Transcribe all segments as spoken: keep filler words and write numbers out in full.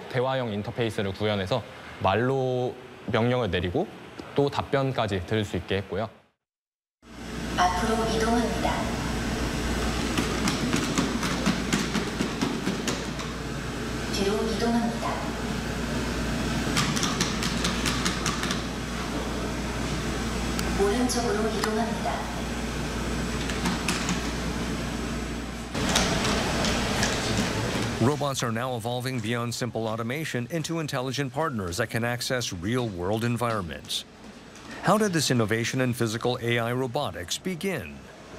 대화형 인터페이스를 구현해서 말로 명령을 내리고 또 답변까지 들을 수 있게 했고요. 앞으로 이동합니다. 뒤로 이동합니다. 오른쪽으로 이동합니다. Robots are now evolving beyond simple automation into intelligent partners that can access real-world environments. How did this innovation in physical A I robotics begin?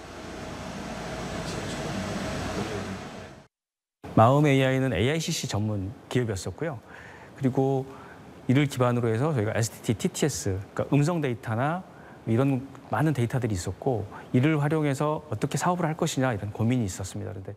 마음 에이아이는 에이아이씨씨 전문 기업이었었고요. 그리고 이를 기반으로 해서 저희가 에스티티, 티티에스, 그러니까 음성 데이터나 이런 많은 데이터들이 있었고 이를 활용해서 어떻게 사업을 할 것이냐 이런 고민이 있었습니다. 그런데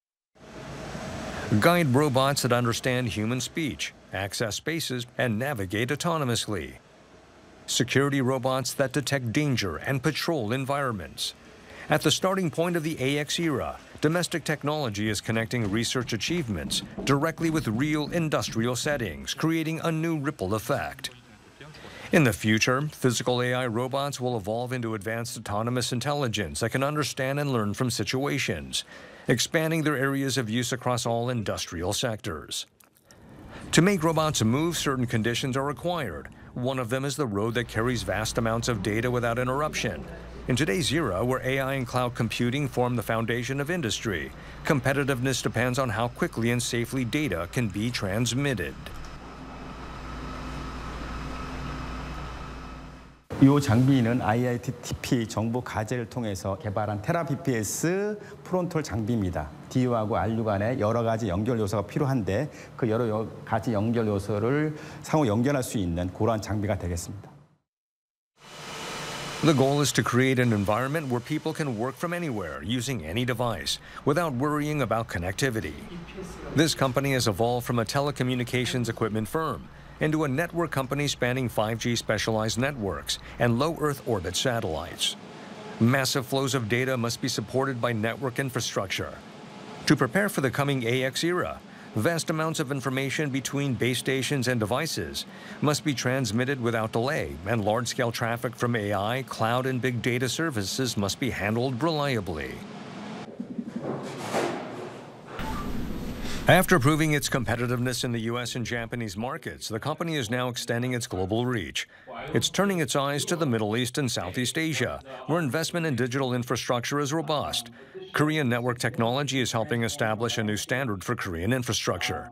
Guide robots that understand human speech, access spaces, and navigate autonomously. Security robots that detect danger and patrol environments. At the starting point of the A X era, domestic technology is connecting research achievements directly with real industrial settings, creating a new ripple effect. In the future, physical A I robots will evolve into advanced autonomous intelligence that can understand and learn from situations, expanding their areas of use across all industrial sectors. To make robots move, certain conditions are required. One of them is the road that carries vast amounts of data without interruption. In today's era, where A I and cloud computing form the foundation of industry, competitiveness depends on how quickly and safely data can be transmitted. 이 장비는 아이아이티피 정보 가제를 통해서 개발한 테라비피에스 프론톨 장비입니다. 디유하고 알유 간에 여러 가지 연결 요소가 필요한데 그 여러 가지 연결 요소를 상호 연결할 수 있는 그러한 장비가 되겠습니다. The goal is to create an environment where people can work from anywhere using any device without worrying about connectivity. This company has evolved from a telecommunications equipment firm into a network company spanning five G specialized networks and low Earth orbit satellites. Massive flows of data must be supported by network infrastructure. To prepare for the coming A X era, vast amounts of information between base stations and devices must be transmitted without delay, and large-scale traffic from A I, cloud, and big data services must be handled reliably. After proving its competitiveness in the U S and Japanese markets, the company is now extending its global reach. It's turning its eyes to the Middle East and Southeast Asia, where investment in digital infrastructure is robust. Korean network technology is helping establish a new standard for Korean infrastructure.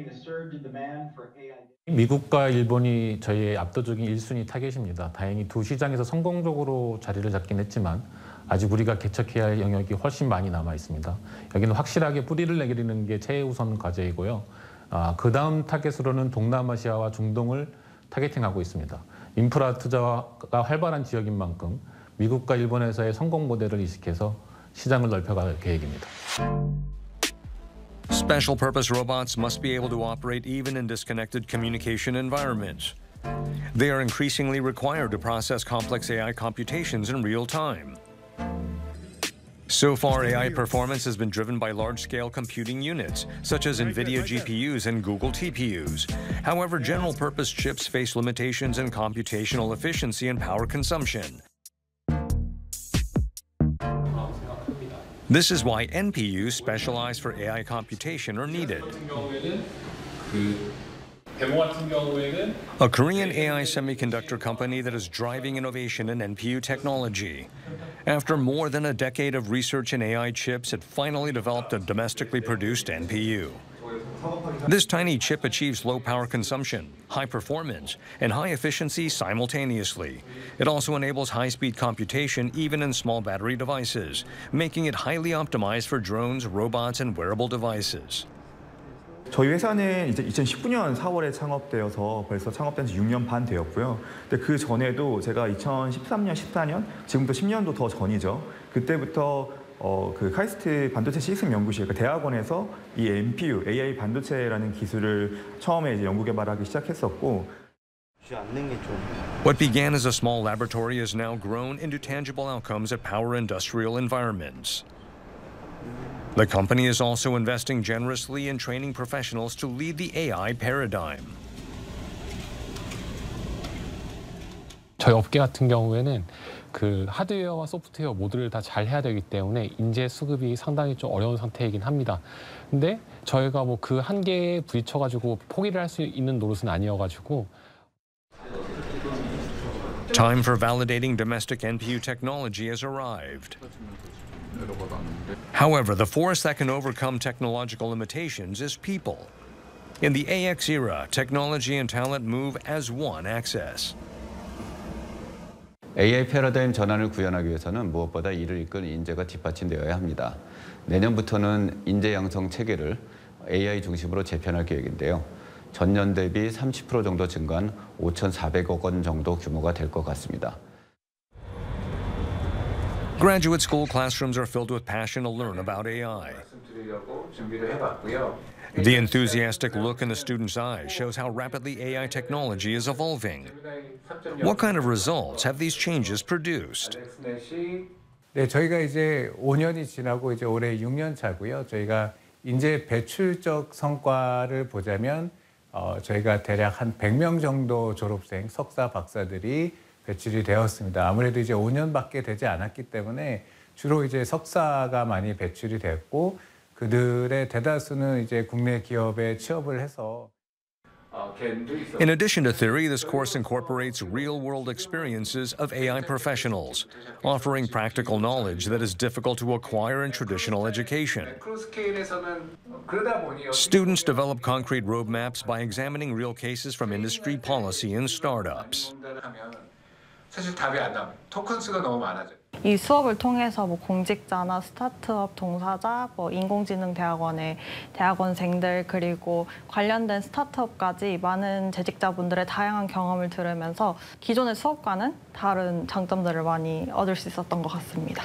미국과 일본이 저희의 압도적인 일 순위 타겟입니다. 다행히 두 시장에서 성공적으로 자리를 잡긴 했지만 아직 우리가 개척해야 할 영역이 훨씬 많이 남아 있습니다. 여기는 확실하게 뿌리를 내리는 게 최우선 과제이고요. 아, 그 다음 타겟으로는 동남아시아와 중동을 타겟팅하고 있습니다. 인프라 투자가 활발한 지역인 만큼 미국과 일본에서의 성공 모델을 이식해서 시장을 넓혀갈 계획입니다. Special purpose robots must be able to operate even in disconnected communication environments. They are increasingly required to process complex A I computations in real time. So far, A I performance has been driven by large-scale computing units, such as NVIDIA G P Us and Google T P Us. However, general-purpose chips face limitations in computational efficiency and power consumption. This is why N P Us specialized for A I computation are needed. A Korean A I semiconductor company that is driving innovation in N P U technology. After more than a decade of research in A I chips, it finally developed a domestically produced N P U. This tiny chip achieves low power consumption, high performance, and high efficiency simultaneously. It also enables high-speed computation even in small battery devices, making it highly optimized for drones, robots, and wearable devices. 저희 회사는 이제 이천십구 년 사월에 창업되어서 벌써 창업된 지 육 년 반 되었고요. 근데 그 전에도 제가 이천십삼 년, 십사 년, 지금부터 십 년도 더 전이죠. 그때부터 어, 그 카이스트 반도체 시스템 연구실, 그 대학원에서 이 엔 피 유, 에이 아이 반도체라는 기술을 처음에 이제 연구 개발하기 시작했었고. What began as a small laboratory has now grown into tangible outcomes at power industrial environments. The company is also investing generously in training professionals to lead the A I paradigm. 저희 업계 같은 경우에는 그 하드웨어와 소프트웨어 모두를 다 잘 해야 되기 때문에 인재 수급이 상당히 좀 어려운 상태이긴 합니다. 근데 저희가 뭐 그 한계에 부딪혀가지고 포기를 할 수 있는 노릇은 아니어가지고. Time for validating domestic N P U technology has arrived. However, the force that can overcome technological limitations is people. In the A X era, technology and talent move as one axis. 에이아이 패러다임 전환을 구현하기 위해서는 무엇보다 이를 이끈 인재가 뒷받침되어야 합니다. 내년부터는 인재 양성 체계를 에이아이 중심으로 재편할 계획인데요. 전년 대비 삼십 퍼센트 정도 증가한 오천사백억 원 정도 규모가 될 것 같습니다. Graduate school classrooms are filled with passion to learn about A I. The enthusiastic look in the students' eyes shows how rapidly A I technology is evolving. What kind of results have these changes produced? 네, 저희가 이제 오 년이 지나고 이제 올해 육 년 차고요. 저희가 인재 배출적 성과를 보자면 어, 저희가 대략 한 백 명 정도 졸업생, 석사, 박사들이 배출이 되었습니다. 아무래도 이제 오 년밖에 되지 않았기 때문에 주로 이제 석사가 많이 배출이 됐고 그들의 대다수는 이제 국내 기업에 취업을 해서. In addition to theory, this course incorporates real-world experiences of A I professionals, offering practical knowledge that is difficult to acquire in traditional education. Students develop concrete roadmaps by examining real cases from industry policy and startups. 사실 답이 안 나와요. 토큰 수가 너무 많아져. 이 수업을 통해서 뭐 공직자나 스타트업 종사자, 뭐 인공지능 대학원의 대학원생들 그리고 관련된 스타트업까지 많은 재직자분들의 다양한 경험을 들으면서 기존의 수업과는 다른 장점들을 많이 얻을 수 있었던 것 같습니다.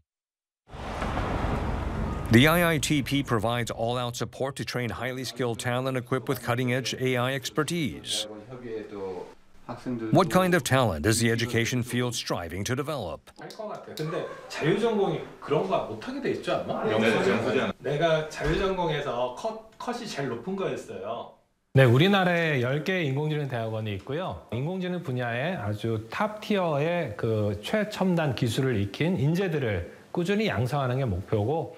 The I I T P provides all-out support to train highly skilled talent equipped with cutting-edge A I expertise. What kind of talent is the education field striving to develop? 근데 자유전공이 그런 거 못하게 돼 있지 않나? 영수증. 내가 자유전공에서 컷, 컷이 제일 높은 거였어요. 네, 우리나라에 열 개의 인공지능 대학원이 있고요. 인공지능 분야에 아주 탑 티어의 그 최첨단 기술을 익힌 인재들을 꾸준히 양성하는 게 목표고.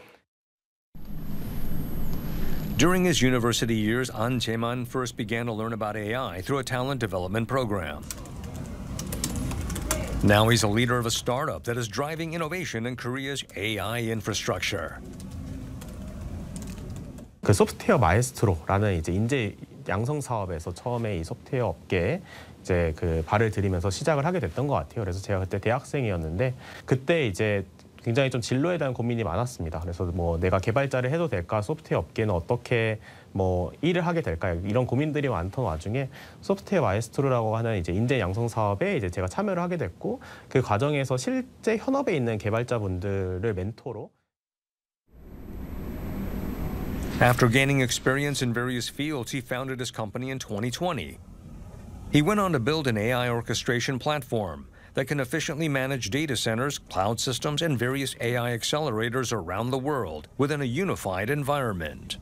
During his university years, An Jae-man first began to learn about A I through a talent development program. Now he's a leader of a startup that is driving innovation in Korea's A I infrastructure. 그 소프트웨어 마에스트로라는 이제 인재 양성 사업에서 처음에 이 소프트웨어 업계에 이제 그 발을 들이면서 시작을 하게 됐던 것 같아요. 그래서 제가 그때 대학생이었는데 그때 이제 굉장히 좀 진로에 대한 고민이 많았습니다. 그래서 뭐 내가 개발자를 해도 될까, 소프트웨어 업계는 어떻게 뭐 일을 하게 될까, 이런 고민들이 많던 와중에 소프트웨어 마에스트로라고 하는 이제 인재 양성 사업에 이제 제가 참여를 하게 됐고 그 과정에서 실제 현업에 있는 개발자분들을 멘토로. After gaining experience in various fields, he founded his company in twenty twenty. He went on to build an A I orchestration platform that can efficiently manage data centers, cloud systems, and various A I accelerators around the world within a unified environment.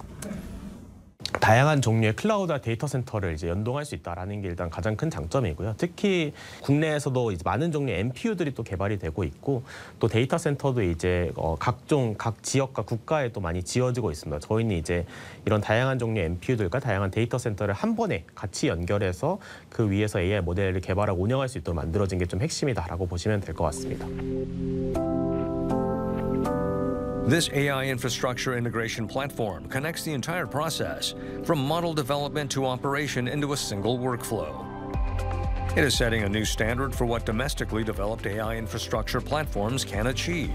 다양한 종류의 클라우드와 데이터 센터를 이제 연동할 수 있다라는 게 일단 가장 큰 장점이고요. 특히 국내에서도 이제 많은 종류의 엠피유들이 또 개발이 되고 있고 또 데이터 센터도 이제 어 각종 각 지역과 국가에 또 많이 지어지고 있습니다. 저희는 이제 이런 다양한 종류의 엠피유들과 다양한 데이터 센터를 한 번에 같이 연결해서 그 위에서 에이아이 모델을 개발하고 운영할 수 있도록 만들어진 게 좀 핵심이다라고 보시면 될 것 같습니다. This A I infrastructure integration platform connects the entire process, from model development to operation, into a single workflow. It is setting a new standard for what domestically developed A I infrastructure platforms can achieve.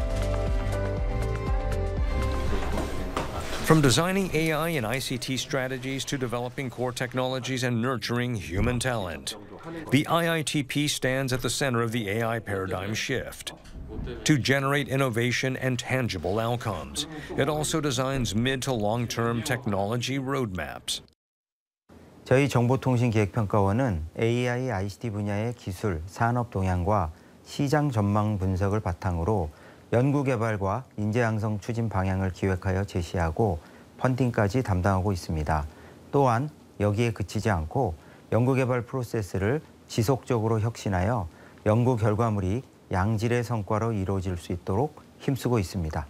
From designing A I and I C T strategies to developing core technologies and nurturing human talent, the I I T P stands at the center of the A I paradigm shift. To generate innovation and tangible outcomes, it also designs mid to long-term technology roadmaps. 저희 정보통신기획평가원은 에이아이, 아이씨티 분야의 기술, 산업 동향과 시장 전망 분석을 바탕으로 연구개발과 인재양성 추진 방향을 기획하여 제시하고 펀딩까지 담당하고 있습니다. 또한 여기에 그치지 않고 연구개발 프로세스를 지속적으로 혁신하여 연구 결과물이 양질의 성과로 이루어질 수 있도록 힘쓰고 있습니다.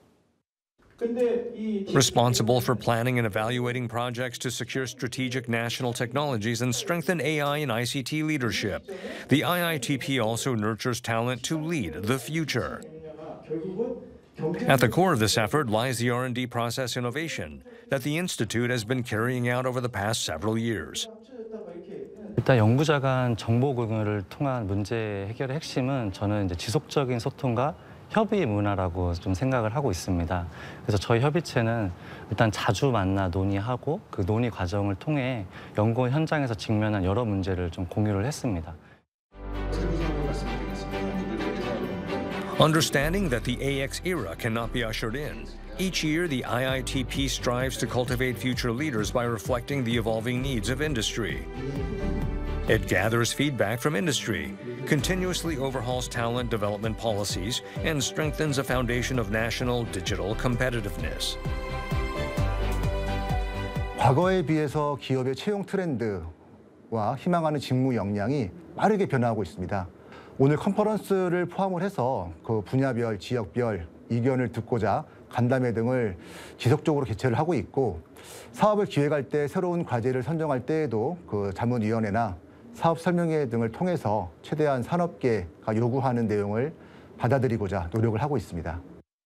Responsible for planning and evaluating projects to secure strategic national technologies and strengthen A I and I C T leadership, the I I T P also nurtures talent to lead the future. At the core of this effort lies the R and D process innovation that the Institute has been carrying out over the past several years. 일단 연구자 간 정보 공유를 통한 문제 해결의 핵심은 저는 이제 지속적인 소통과 협의 문화라고 좀 생각을 하고 있습니다. 그래서 저희 협의체는 일단 자주 만나 논의하고 그 논의 과정을 통해 연구 현장에서 직면한 여러 문제를 좀 공유를 했습니다. Understanding that the A X era cannot be ushered in, each year the I I T P strives to cultivate future leaders by reflecting the evolving needs of industry. It gathers feedback from industry, continuously overhauls talent development policies, and strengthens a foundation of national digital competitiveness. 과거에 비해서 기업의 채용 트렌드와 희망하는 직무 역량이 빠르게 변화하고 있습니다. 오늘 컨퍼런스를 포함을 해서 그 분야별, 지역별 의견을 듣고자 간담회 등을 지속적으로 개최를 하고 있고, 사업을 기획할 때 새로운 과제를 선정할 때에도 그 자문위원회나 사업 설명회 등을 통해서 최대한 산업계가 요구하는 내용을 받아들이고자 노력을 하고 있습니다.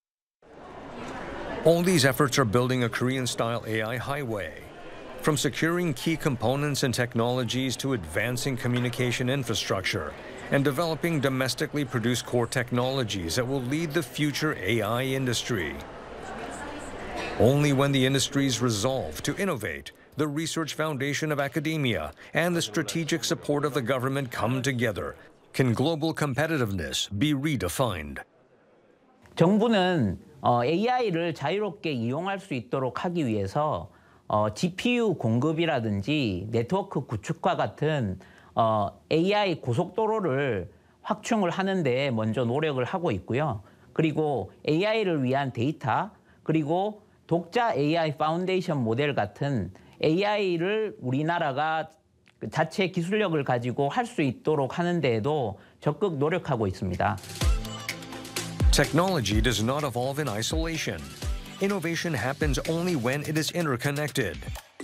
All these efforts are building a Korean-style A I highway. From securing key components and technologies to advancing communication infrastructure and developing domestically produced core technologies that will lead the future A I industry. Only when the industry's resolve to innovate, the research foundation of academia, and the strategic support of the government come together, can global competitiveness be redefined. 정부는 어, 에이아이를 자유롭게 이용할 수 있도록 하기 위해서 어, 지피유 공급이라든지 네트워크 구축과 같은 어, 에이아이 고속도로를 확충을 하는 데 먼저 노력을 하고 있고요. 그리고 에이아이를 위한 데이터, 그리고 독자 에이아이 파운데이션 모델 같은 에이아이를 우리나라가 자체 기술력을 가지고 할 수 있도록 하는 데에도 적극 노력하고 있습니다. Technology does not evolve in isolation. Innovation happens only when it is interconnected.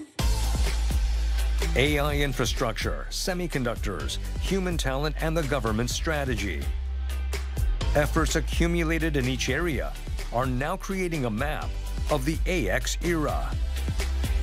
A I infrastructure, semiconductors, human talent, and the government strategy. Efforts accumulated in each area are now creating a map of the A X era.